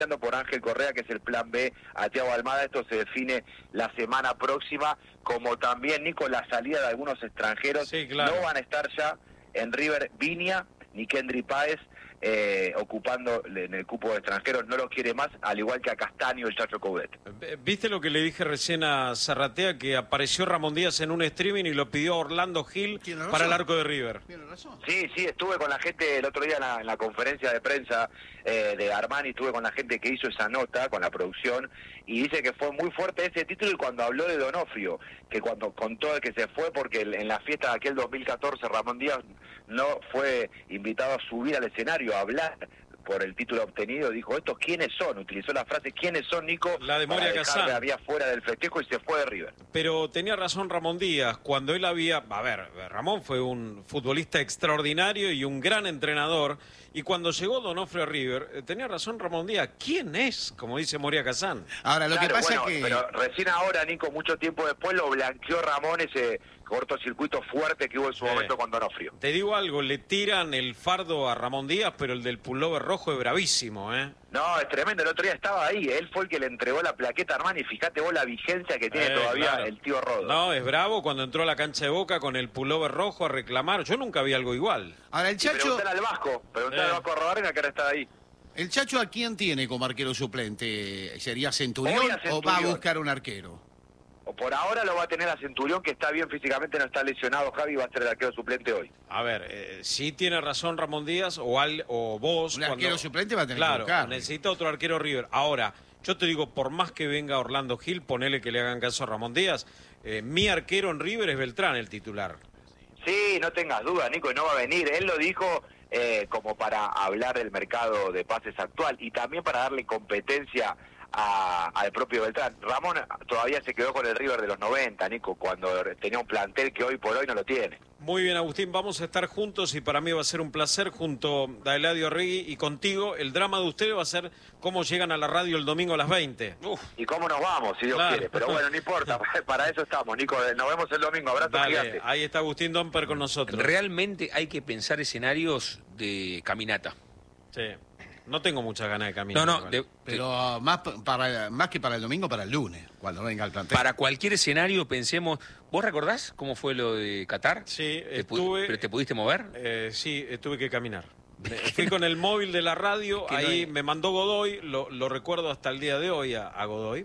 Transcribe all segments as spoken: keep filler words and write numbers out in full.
por Ángel Correa, que es el plan B a Thiago Almada. Esto se define la semana próxima, como también, Nico, la salida de algunos extranjeros. Sí, claro. No van a estar ya en River Viña ni Kendry Páez eh, ocupando en el cupo de extranjeros, no lo quiere más, al igual que a Castaño, el Chacho Coudet. ¿Viste lo que le dije recién a Zarratea, que apareció Ramón Díaz en un streaming y lo pidió a Orlando Gil para el arco de River? ¿Tiene razón? Sí, sí, estuve con la gente el otro día en la, en la conferencia de prensa eh, de Armani, estuve con la gente que hizo esa nota, con la producción, y dice que fue muy fuerte ese título, y cuando habló de Donofrio, que cuando contó que se fue porque en la fiesta de aquel dos mil catorce Ramón Díaz no fue invitado a subir al escenario a hablar por el título obtenido, dijo, ¿estos quiénes son? Utilizó la frase, ¿quiénes son, Nico? La de Moria Kazan. Había fuera del festejo y se fue de River. Pero tenía razón Ramón Díaz, cuando él había... A ver, Ramón fue un futbolista extraordinario y un gran entrenador, y cuando llegó Donofrio a River, tenía razón Ramón Díaz, ¿quién es? Como dice Moria Kazan. Ahora, lo Claro, que pasa bueno, es que... Pero recién ahora, Nico, mucho tiempo después, lo blanqueó Ramón, ese cortocircuito fuerte que hubo en su Sí. momento con Donofrio. Te digo algo, le tiran el fardo a Ramón Díaz, pero el del pullover rojo es bravísimo, ¿eh? No, es tremendo, el otro día estaba ahí, él fue el que le entregó la plaqueta a Armani, fíjate vos la vigencia que tiene Eh, todavía claro. el tío Rodo. No, es bravo cuando entró a la cancha de Boca con el pullover rojo a reclamar. Yo nunca vi algo igual. Ahora, el Y Chacho, preguntale al Vasco, preguntale Eh. al Vasco Robarena, que ahora está ahí. ¿el Chacho a quién tiene como arquero suplente? ¿Sería Centurión, Hoy a o va a Centurión. buscar un arquero? O por ahora lo va a tener a Centurión, que está bien físicamente, no está lesionado, Javi, va a ser el arquero suplente hoy. A ver, eh, sí tiene razón Ramón Díaz o, al, o vos. Un arquero suplente va a tener que Claro, buscar. necesita otro arquero River. Ahora, yo te digo, por más que venga Orlando Gil, ponele que le hagan caso a Ramón Díaz, eh, mi arquero en River es Beltrán, el titular. Sí, no tengas dudas, Nico, y no va a venir. Él lo dijo eh, como para hablar del mercado de pases actual y también para darle competencia a- al propio Beltrán. Ramón todavía se quedó con el River de los noventa, Nico, cuando tenía un plantel que hoy por hoy no lo tiene. Muy bien, Agustín, vamos a estar juntos y para mí va a ser un placer junto a Eladio Arregui y contigo. El drama de ustedes va a ser cómo llegan a la radio el domingo a las veinte. Uf. ¿Y cómo nos vamos, si Dios Claro. quiere? Pero bueno, no importa, para eso estamos, Nico. Nos vemos el domingo. Abrazo Dale, gigante. ahí está Agustín Domper con nosotros. Realmente hay que pensar escenarios de caminata. Sí. No tengo muchas ganas de caminar. No, no, igual. de- Pero más, pa- para, más que para el domingo, para el lunes, cuando venga el plantel. para cualquier escenario pensemos... ¿Vos recordás cómo fue lo de Qatar? Sí, ¿Te pu- estuve... ¿Pero te pudiste mover? Eh, sí, eh, tuve que caminar. Eh, Fui con el móvil de la radio, Que no ahí hay- me mandó Godoy, lo, lo recuerdo hasta el día de hoy a, a Godoy.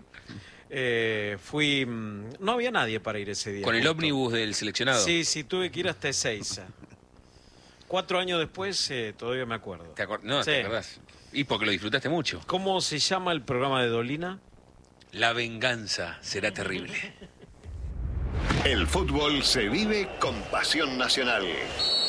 Eh, fui... mm, No había nadie para ir ese día. ¿Con el justo. ómnibus del seleccionado? Sí, sí, tuve que ir hasta Ezeiza. Cuatro años después, eh, todavía me acuerdo. ¿Te acor- no, Sí. ¿te acordás? Y porque lo disfrutaste mucho. ¿Cómo se llama el programa de Dolina? La venganza será terrible. El fútbol se vive con pasión nacional.